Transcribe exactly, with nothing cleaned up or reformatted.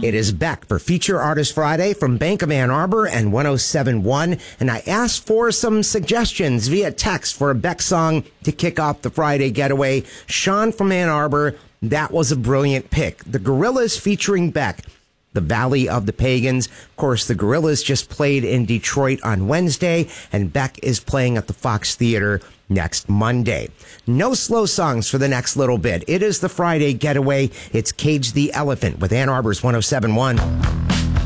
It is Beck for Feature Artist Friday from Bank of Ann Arbor and one oh seven point one. And I asked for some suggestions via text for a Beck song to kick off the Friday getaway. Sean from Ann Arbor, that was a brilliant pick. The Gorillaz featuring Beck, The Valley of the Pagans. Of course, the Gorillaz just played in Detroit on Wednesday, and Beck is playing at the Fox Theater next Monday. No slow songs for the next little bit. It is the Friday getaway. It's Cage the Elephant with Ann Arbor's one oh seven point one.